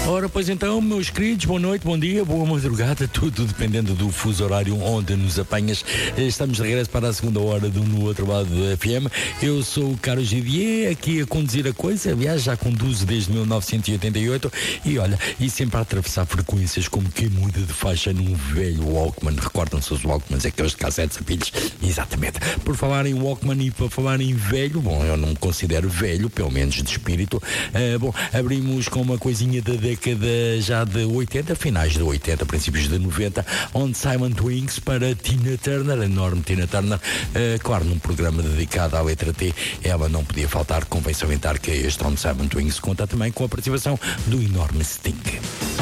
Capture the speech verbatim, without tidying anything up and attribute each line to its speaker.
Speaker 1: Ora, pois então, meus queridos, boa noite, bom dia, boa madrugada, tudo dependendo do fuso horário onde nos apanhas. Estamos de regresso para a segunda hora do No Outro Lado do F M. Eu sou o Carlos Givier, aqui a conduzir a coisa. Aliás, já conduzo desde mil novecentos e oitenta e oito e olha, e sempre a atravessar frequências como quem muda de faixa num velho Walkman. Recordam-se os Walkmans, aqueles de cassetes a pilhas? Exatamente. Por falar em Walkman e por falar em velho, bom, eu não me considero velho, pelo menos de espírito. Uh, bom, abrimos com uma coisinha da década já de oitenta, finais de oitenta, princípios de noventa, onde Simon Twins para Tina Turner, a enorme Tina Turner, uh, claro, num programa dedicado à letra T, ela não podia faltar. Convém salientar que este On Simon Twins conta também com a participação do enorme Sting.